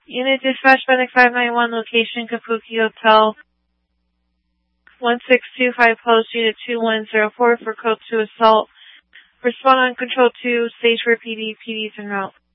Unit dispatch Medic 591, location Kapuki Hotel, 1625 Post, Unit 2104 for Code 2 assault. Respond on Control 2, stage for PD. PD's en route.